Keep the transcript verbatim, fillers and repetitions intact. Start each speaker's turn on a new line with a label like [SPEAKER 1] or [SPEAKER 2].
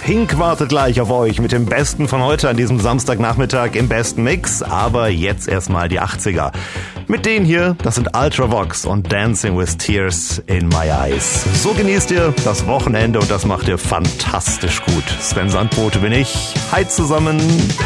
[SPEAKER 1] Pink wartet gleich auf euch mit dem Besten von heute an diesem Samstagnachmittag im besten Mix. Aber jetzt erstmal die achtziger. Mit denen hier, das sind Ultravox und Dancing with Tears in My Eyes. So genießt ihr das Wochenende und das macht ihr fantastisch gut. Sven Sandbote bin ich. Hi zusammen.